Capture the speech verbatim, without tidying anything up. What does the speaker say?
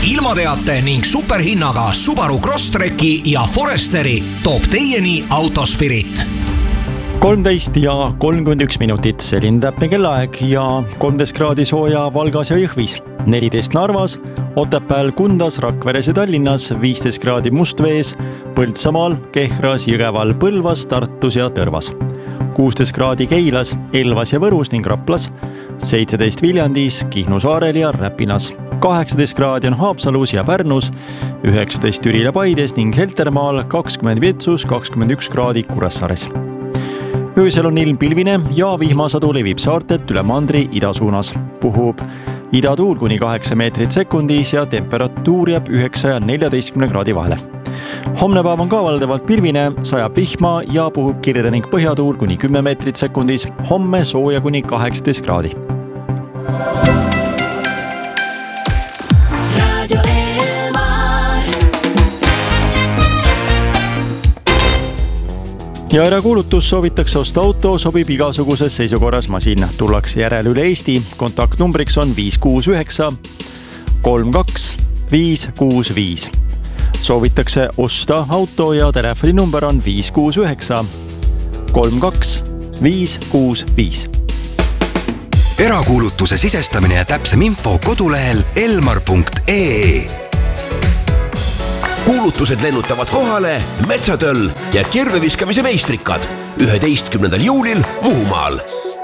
ilmateate ning superhinnaga Subaru Crosstreki ja Foresteri toob teieni Autospirit. kolmteist ja kolmkümmend üks minutit, selline täpne kellaaeg ja kolmteist kraadi sooja Valgas ja Jõhvis, neliteist Narvas, Otepääl, Kundas, Rakveres ja Tallinnas, viisteist kraadi Mustvees, Põltsamaal, Kehras, Jõgeval, Põlvas, Tartus ja Tõrvas, kuusteist kraadi Keilas, Elvas ja Võrus ning Raplas, seitseteist Viljandis, Kihnu saarel ja Räpinas, kaheksateist kraadi on Haapsalus ja Pärnus, üheksateist Türil ja Paides ning Heltermaal, kakskümmend Vietsus, kakskümmend üks kraadi Kuressaares. Öösel on ilm pilvine ja vihmasadu levib saartet üle mandri idasuunas. Puhub idatuul kuni kaheksa meetrit sekundis ja temperatuur jääb üheksa ja neljateistkümne kraadi vahele. Homne päev on ka valdavalt pilvine, sajab vihma ja puhub kirde ning põhjatuul kuni kümme meetrit sekundis, homme sooja kuni kaheksateist kraadi. Ja erakuulutus soovitakse osta auto, sobib igasuguses seisukorras masin. Tullakse järele üle Eesti, kontaktnumbriks on viis kuus üheksa kolm kaks viis kuus viis. Soovitakse osta auto ja telefoninumber on viis kuus üheksa kolm kaks viis kuus viis. Erakuulutuse sisestamine ja täpsem info kodulehel elmar punkt ee. Kuulutused lennutavad kohale Metsatöll ja kirveviskamise meistrikad üheteistkümnendal juulil Muhumaal.